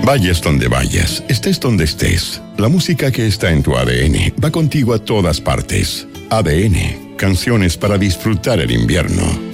Vayas donde vayas, estés donde estés. La música que está en tu ADN va contigo a todas partes. ADN, canciones para disfrutar el invierno.